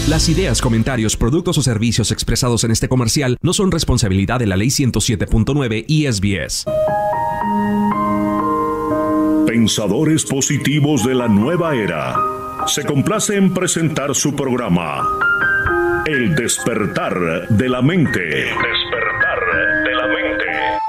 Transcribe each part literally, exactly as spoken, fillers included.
Las ideas, comentarios, productos o servicios expresados en este comercial no son responsabilidad de la Ley ciento siete punto nueve y S B S. Pensadores positivos de la nueva era. Se complace en presentar su programa El despertar de la mente. El despertar de la mente.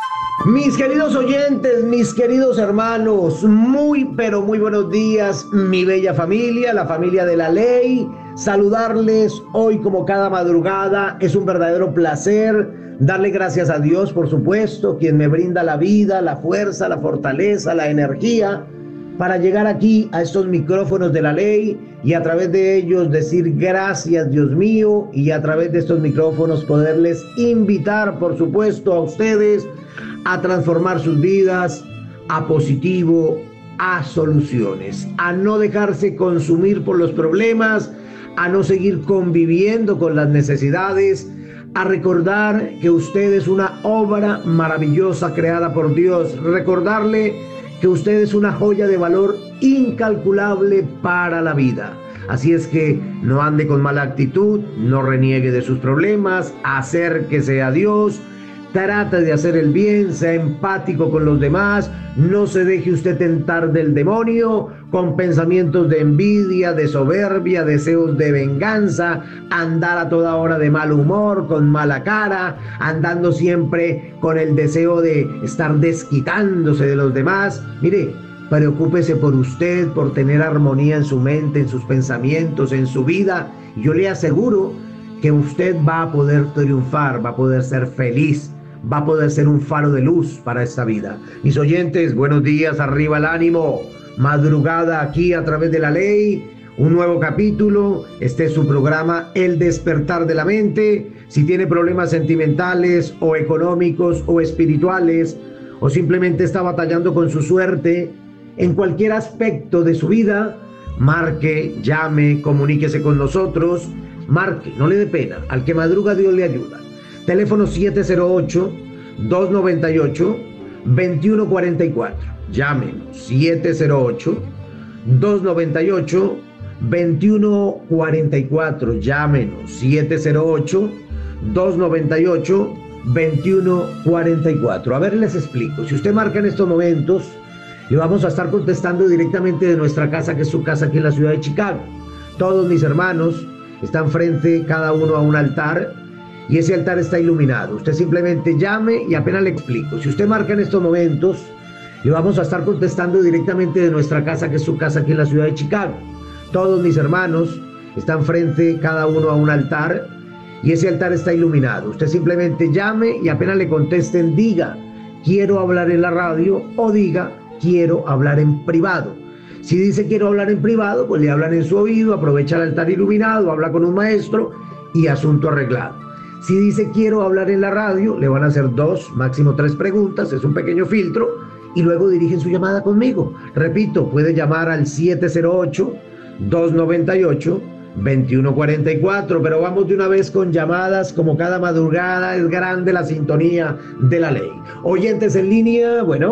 Mis queridos oyentes, mis queridos hermanos, muy pero muy buenos días, mi bella familia, la familia de la ley. Saludarles hoy como cada madrugada. Es un verdadero placer darle gracias a Dios, por supuesto, quien me brinda la vida, la fuerza, la fortaleza, la energía para llegar aquí a estos micrófonos de la ley y a través de ellos decir gracias, Dios mío, y a través de estos micrófonos poderles invitar, por supuesto, a ustedes a transformar sus vidas a positivo, a soluciones, a no dejarse consumir por los problemas, a no seguir conviviendo con las necesidades, a recordar que usted es una obra maravillosa creada por Dios, recordarle que usted es una joya de valor incalculable para la vida. Así es que no ande con mala actitud, no reniegue de sus problemas, acérquese a Dios, trate de hacer el bien, sea empático con los demás, no se deje usted tentar del demonio con pensamientos de envidia, de soberbia, deseos de venganza, andar a toda hora de mal humor, con mala cara, andando siempre con el deseo de estar desquitándose de los demás. Mire, preocúpese por usted, por tener armonía en su mente, en sus pensamientos, en su vida. Yo le aseguro que usted va a poder triunfar, va a poder ser feliz, va a poder ser un faro de luz para esta vida. Mis oyentes, buenos días, arriba el ánimo. Madrugada aquí a través de la ley, un nuevo capítulo. Este es su programa El despertar de la mente. Si tiene problemas sentimentales o económicos o espirituales, o simplemente está batallando con su suerte en cualquier aspecto de su vida, marque, llame, comuníquese con nosotros, marque, no le dé pena, al que madruga Dios le ayuda. Teléfono siete cero ocho, dos nueve ocho, dos uno cuatro cuatro. Llámenos siete cero ocho, dos nueve ocho, dos uno cuatro cuatro. Llámenos siete cero ocho, dos nueve ocho, dos uno cuatro cuatro. A ver, les explico. Si usted marca en estos momentos, le vamos a estar contestando directamente de nuestra casa, que es su casa aquí en la ciudad de Chicago. Todos mis hermanos están frente, cada uno a un altar, y ese altar está iluminado. Usted simplemente llame y apenas le explico. Si usted marca en estos momentos, le vamos a estar contestando directamente de nuestra casa, que es su casa aquí en la ciudad de Chicago. Todos mis hermanos están frente, cada uno a un altar, y ese altar está iluminado. Usted simplemente llame y apenas le contesten, diga, quiero hablar en la radio, o diga, quiero hablar en privado. Si dice quiero hablar en privado, pues le hablan en su oído, aprovecha el altar iluminado, habla con un maestro y asunto arreglado. Si dice quiero hablar en la radio, le van a hacer dos, máximo tres preguntas, es un pequeño filtro, y luego dirigen su llamada conmigo. Repito, puede llamar al siete cero ocho, dos nueve ocho, dos uno cuatro cuatro, pero vamos de una vez con llamadas. Como cada madrugada es grande la sintonía de la ley. Oyentes en línea, bueno.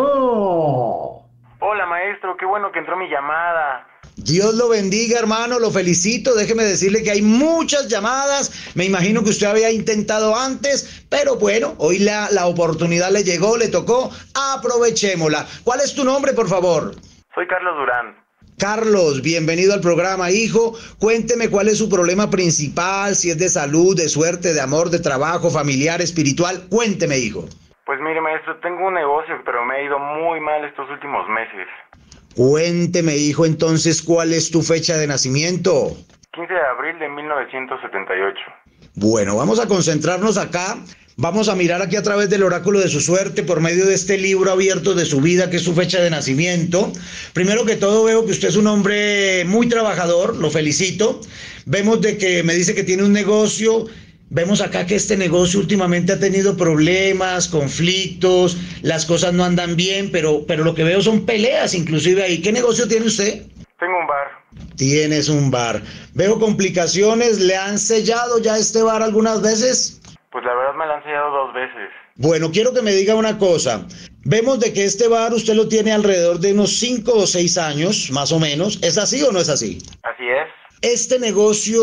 Hola, maestro, qué bueno que entró mi llamada. Dios lo bendiga, hermano, lo felicito. Déjeme decirle que hay muchas llamadas. Me imagino que usted había intentado antes, pero bueno, hoy la, la oportunidad le llegó, le tocó. Aprovechémosla. ¿Cuál es tu nombre, por favor? Soy Carlos Durán. Carlos, bienvenido al programa, hijo. Cuénteme cuál es su problema principal, si es de salud, de suerte, de amor, de trabajo, familiar, espiritual. Cuénteme, hijo. Pues mire, maestro, tengo un negocio, pero me ha ido muy mal estos últimos meses. Cuénteme, hijo, entonces, ¿cuál es tu fecha de nacimiento? quince de abril de mil novecientos setenta y ocho. Bueno, vamos a concentrarnos acá. Vamos a mirar aquí a través del oráculo de su suerte por medio de este libro abierto de su vida, que es su fecha de nacimiento. Primero que todo, veo que usted es un hombre muy trabajador, lo felicito. Vemos de que me dice que tiene un negocio. Vemos acá que este negocio últimamente ha tenido problemas, conflictos, las cosas no andan bien, pero, pero lo que veo son peleas inclusive ahí. ¿Qué negocio tiene usted? Tengo un bar. Tienes un bar. Veo complicaciones. ¿Le han sellado ya este bar algunas veces? Pues la verdad me lo han sellado dos veces. Bueno, quiero que me diga una cosa. Vemos de que este bar usted lo tiene alrededor de unos cinco o seis años, más o menos. ¿Es así o no es así? Así es. Este negocio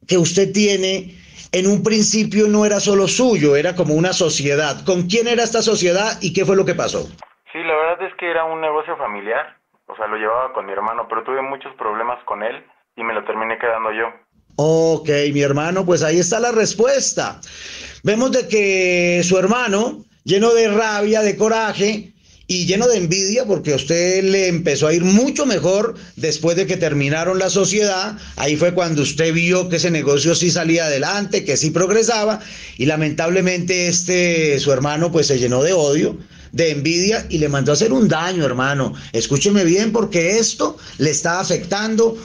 que usted tiene en un principio no era solo suyo, era como una sociedad. ¿Con quién era esta sociedad y qué fue lo que pasó? Sí, la verdad es que era un negocio familiar, o sea, lo llevaba con mi hermano, pero tuve muchos problemas con él y me lo terminé quedando yo. Ok, mi hermano, pues ahí está la respuesta. Vemos de que su hermano, lleno de rabia, de coraje y lleno de envidia, porque a usted le empezó a ir mucho mejor después de que terminaron la sociedad, ahí fue cuando usted vio que ese negocio sí salía adelante, que sí progresaba, y lamentablemente este, su hermano, pues se llenó de odio, de envidia y le mandó a hacer un daño, hermano. Escúcheme bien porque esto le está afectando